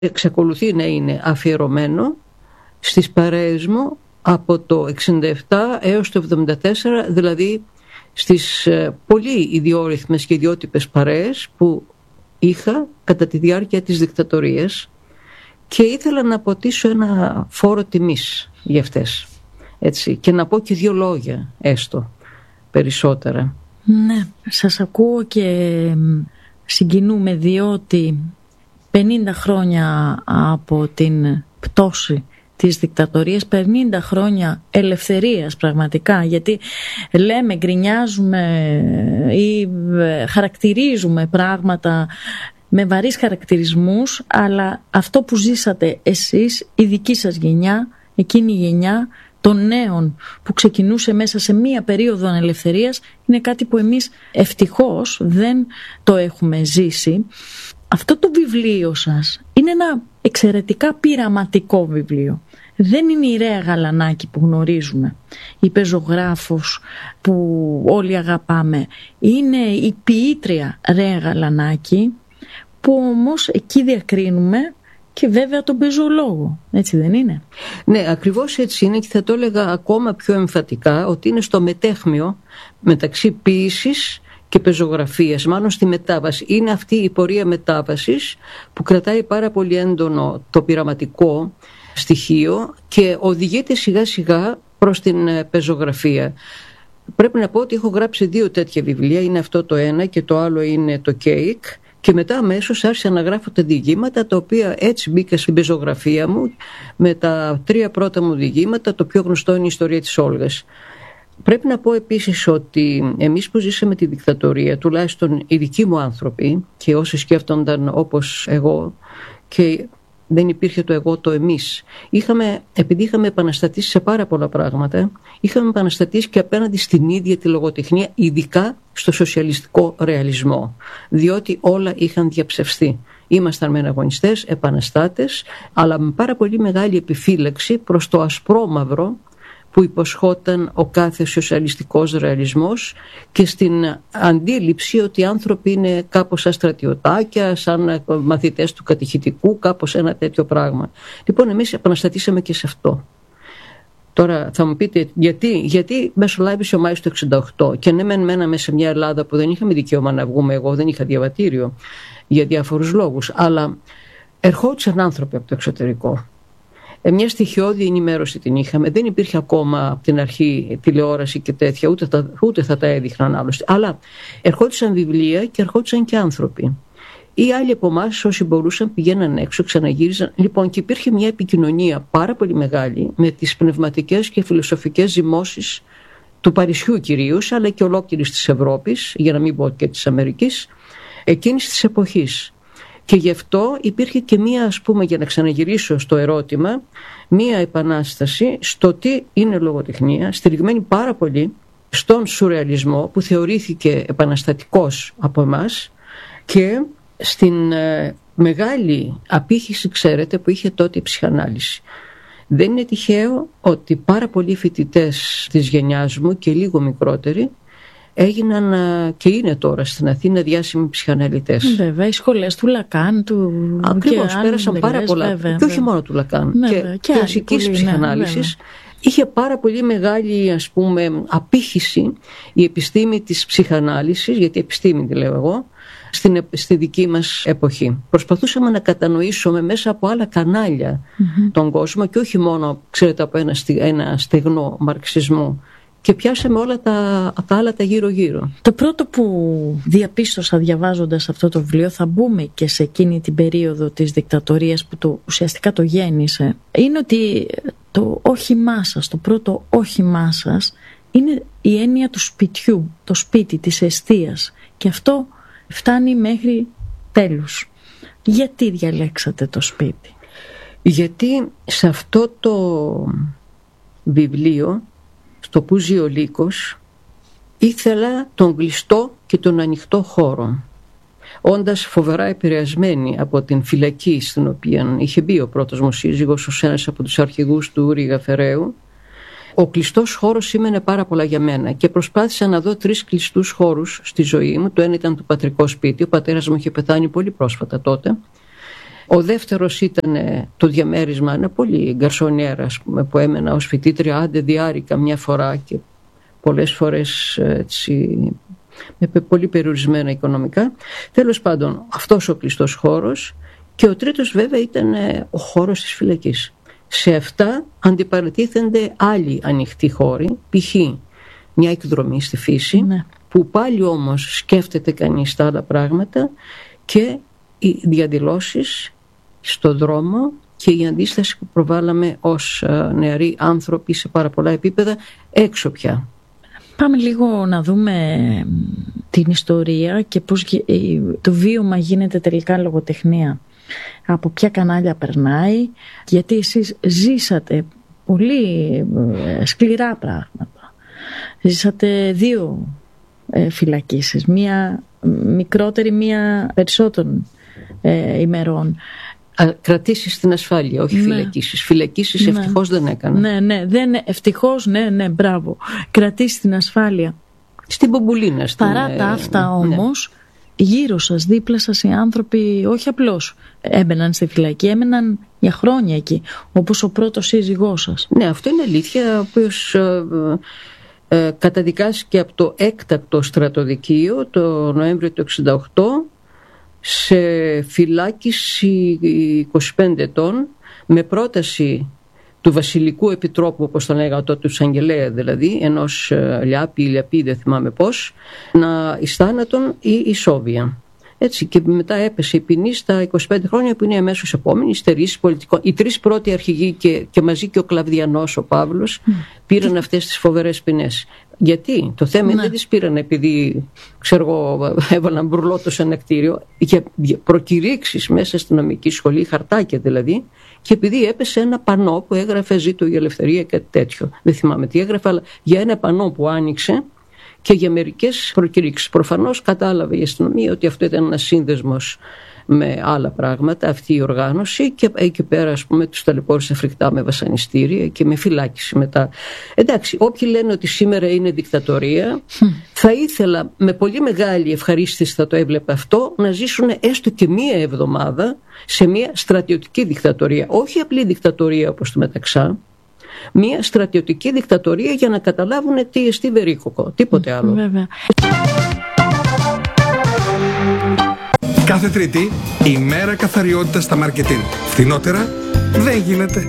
εξακολουθεί να είναι αφιερωμένο στις παρέες μου από το 67 έως το 74, δηλαδή στις πολύ ιδιόρυθμες και ιδιότυπες παρέες που είχα κατά τη διάρκεια της δικτατορίας, και ήθελα να αποτίσω ένα φόρο τιμής για αυτές, έτσι, και να πω και 2 λόγια έστω περισσότερα. Ναι, σας ακούω και συγκινούμε, διότι 50 χρόνια από την πτώση της δικτατορίας, 50 χρόνια ελευθερίας πραγματικά, γιατί λέμε, γκρινιάζουμε ή χαρακτηρίζουμε πράγματα με βαρύς χαρακτηρισμούς, αλλά αυτό που ζήσατε εσείς, η δική σας γενιά, εκείνη η γενιά των νέων που ξεκινούσε μέσα σε μία περίοδο ανελευθερίας, είναι κάτι που εμείς ευτυχώς δεν το έχουμε ζήσει. Αυτό το βιβλίο σας είναι ένα εξαιρετικά πειραματικό βιβλίο. Δεν είναι η Ρέα Γαλανάκη που γνωρίζουμε, η πεζογράφος που όλοι αγαπάμε. Είναι η ποιήτρια Ρέα Γαλανάκη, που όμως εκεί διακρίνουμε και βέβαια τον πεζολόγο, έτσι δεν είναι? Ναι, ακριβώς έτσι είναι, και θα το έλεγα ακόμα πιο εμφατικά ότι είναι στο μετέχμιο μεταξύ ποίησης και πεζογραφίας, μάλλον στη μετάβαση. Είναι αυτή η πορεία μετάβασης που κρατάει πάρα πολύ έντονο το πειραματικό στοιχείο και οδηγείται σιγά σιγά προς την πεζογραφία. Πρέπει να πω ότι έχω γράψει 2 τέτοια βιβλία, είναι αυτό το ένα και το άλλο είναι το Κέικ, και μετά αμέσως άρχισα να γράφω τα διηγήματα, τα οποία έτσι μπήκα στην πεζογραφία μου με τα 3 πρώτα μου διηγήματα. Το πιο γνωστό είναι η ιστορία της Όλγας. Πρέπει να πω επίσης ότι εμείς που ζήσαμε τη δικτατορία, τουλάχιστον οι δικοί μου άνθρωποι και όσοι σκέφτονταν όπως εγώ, και δεν υπήρχε το εγώ, το εμείς, επειδή είχαμε επαναστατήσει σε πάρα πολλά πράγματα, είχαμε επαναστατήσει και απέναντι στην ίδια τη λογοτεχνία, ειδικά στο σοσιαλιστικό ρεαλισμό, διότι όλα είχαν διαψευστεί. Ήμασταν μεν αγωνιστές, επαναστάτες, αλλά με πάρα πολύ μεγάλη επιφύλαξη προς το ασπρόμαυρο που υποσχόταν ο κάθε σοσιαλιστικός ρεαλισμός, και στην αντίληψη ότι οι άνθρωποι είναι κάπως σαν στρατιωτάκια, σαν μαθητές του κατηχητικού, κάπως ένα τέτοιο πράγμα. Λοιπόν, εμείς επαναστατήσαμε και σε αυτό. Τώρα θα μου πείτε γιατί μεσολάβησε ο Μάης του 68, και ναι, μέναμε σε μια Ελλάδα που δεν είχαμε δικαίωμα να βγούμε, εγώ δεν είχα διαβατήριο για διάφορους λόγους, αλλά ερχόντουσαν άνθρωποι από το εξωτερικό. Μια στοιχειώδη ενημέρωση την είχαμε. Δεν υπήρχε ακόμα από την αρχή τηλεόραση και τέτοια, ούτε θα τα έδειχναν άλλωστε. Αλλά ερχόντουσαν βιβλία και ερχόντουσαν και άνθρωποι. Ή άλλοι από εμάς, όσοι μπορούσαν, πηγαίναν έξω, ξαναγύριζαν. Λοιπόν, και υπήρχε μια επικοινωνία πάρα πολύ μεγάλη με τις πνευματικές και φιλοσοφικές ζυμώσεις του Παρισιού κυρίως, αλλά και ολόκληρης της Ευρώπης, για να μην πω και της Αμερικής, εκείνης της εποχής. Και γι' αυτό υπήρχε και μία, ας πούμε, για να ξαναγυρίσω στο ερώτημα, μία επανάσταση στο τι είναι λογοτεχνία, στηριγμένη πάρα πολύ στον σουρεαλισμό που θεωρήθηκε επαναστατικός από εμάς, και στην μεγάλη απήχηση, ξέρετε, που είχε τότε η ψυχανάλυση. Δεν είναι τυχαίο ότι πάρα πολλοί φοιτητές της γενιάς μου και λίγο μικρότεροι έγιναν και είναι τώρα στην Αθήνα διάσημοι ψυχαναλυτές. Βέβαια, οι σχολές του Λακάν, ακριβώς, πέρασαν πάρα πολλά. Βέβαια, και όχι μόνο του Λακάν, βέβαια, και κλασικής ψυχανάλυσης. Είχε πάρα πολύ μεγάλη, ας πούμε, απήχηση η επιστήμη της ψυχανάλυσης, γιατί επιστήμη τη λέω εγώ, στη δική μας εποχή. Προσπαθούσαμε να κατανοήσουμε μέσα από άλλα κανάλια τον κόσμο και όχι μόνο, ξέρετε, από ένα στεγνό μαρξισμό. Και πιάσαμε όλα τα άλλα τα γύρω-γύρω. Το πρώτο που διαπίστωσα διαβάζοντας αυτό το βιβλίο, θα μπούμε και σε εκείνη την περίοδο της δικτατορίας που ουσιαστικά το γέννησε, είναι ότι το όχημά σας, το πρώτο όχημά σας, είναι η έννοια του σπιτιού, το σπίτι, της εστίας. Και αυτό φτάνει μέχρι τέλους. Γιατί διαλέξατε το σπίτι? Γιατί σε αυτό το βιβλίο, στο που ζει ο Λύκος, ήθελα τον κλειστό και τον ανοιχτό χώρο. Όντας φοβερά επηρεασμένη από την φυλακή στην οποία είχε μπει ο πρώτος μου σύζυγος ως ένας από τους αρχηγούς του Ρίγα Φεραίου, ο κλειστός χώρος σήμαινε πάρα πολλά για μένα και προσπάθησα να δω 3 κλειστούς χώρους στη ζωή μου. Το ένα ήταν το πατρικό σπίτι, ο πατέρας μου είχε πεθάνει πολύ πρόσφατα τότε. Ο δεύτερος ήταν το διαμέρισμα, ένα πολύ γκαρσονιέρα, που έμενα ως φοιτήτρια άντε διάρρηκα μια φορά και πολλές φορές έτσι, με πολύ περιορισμένα οικονομικά. Τέλος πάντων, αυτός ο κλειστός χώρος. Και ο τρίτος βέβαια ήταν ο χώρος της φυλακής. Σε αυτά αντιπαρατίθενται άλλοι ανοιχτοί χώροι, π.χ. μια εκδρομή στη φύση, ναι, που πάλι όμως σκέφτεται κανείς τα άλλα πράγματα, και οι διαδηλώσεις στον δρόμο και η αντίσταση που προβάλαμε ως νεαροί άνθρωποι σε πάρα πολλά επίπεδα έξω πια. Πάμε λίγο να δούμε την ιστορία και πώς το βίωμα γίνεται τελικά λογοτεχνία. Από ποια κανάλια περνάει, γιατί εσείς ζήσατε πολύ σκληρά πράγματα. Ζήσατε 2 φυλακίσεις, μία μικρότερη, μία περισσότερων ημερών. Κρατήσεις στην ασφάλεια, όχι, ναι, φυλακίσεις. Φυλακίσεις, ναι, ευτυχώς δεν έκανα. Ναι, ευτυχώς, ναι, μπράβο. Κρατήσεις στην ασφάλεια. Στην Μπομπουλίνα. Παρά τα αυτά όμως, ναι, γύρω σας, δίπλα σας οι άνθρωποι όχι απλώς έμπαιναν στη φυλακή, έμεναν για χρόνια εκεί, όπως ο πρώτος σύζυγός σας. Ναι, αυτό είναι αλήθεια, ο οποίος καταδικάστηκε από το έκτακτο στρατοδικείο το Νοέμβριο του 1968 σε φυλάκιση 25 ετών, με πρόταση του Βασιλικού Επιτρόπου, όπως τον λέγανε τότε, του Εισαγγελέα δηλαδή, ενός Λιάπη, δεν θυμάμαι πώς, να εις θάνατον ή ισόβια. Έτσι, και μετά έπεσε η ποινή στα 25 χρόνια, που είναι αμέσως επόμενη, στερήσεις πολιτικών. Οι 3 πρώτοι αρχηγοί και μαζί και ο Κλαβδιανός, ο Παύλος, πήραν αυτές τις φοβερές ποινές. Γιατί το θέμα δεν τις πήραν επειδή, ξέρω εγώ, έβαλαν μπουρλότο σε ένα κτίριο, για προκηρύξεις μέσα στην νομική σχολή, χαρτάκια δηλαδή, και επειδή έπεσε ένα πανό που έγραφε «Ζήτω η ελευθερία» και τέτοιο. Δεν θυμάμαι τι έγραφε, αλλά για ένα πανό που άνοιξε και για μερικές προκηρύξεις. Προφανώς κατάλαβε η αστυνομία ότι αυτό ήταν ένας σύνδεσμος με άλλα πράγματα, αυτή η οργάνωση, και εκεί πέρα, ας πούμε, τους ταλαιπώρησε φρικτά με βασανιστήρια και με φυλάκιση μετά. Εντάξει, όποιοι λένε ότι σήμερα είναι δικτατορία, θα ήθελα με πολύ μεγάλη ευχαρίστηση, θα το έβλεπα αυτό, να ζήσουν έστω και μία εβδομάδα σε μία στρατιωτική δικτατορία. Όχι απλή δικτατορία όπως το Μεταξά, μία στρατιωτική δικτατορία, για να καταλάβουν τι εστί βερίκοκο, τίποτε άλλο. Βέβαια. Κάθε Τρίτη, η μέρα καθαριότητας στα μάρκετινγκ. Φθηνότερα δεν γίνεται.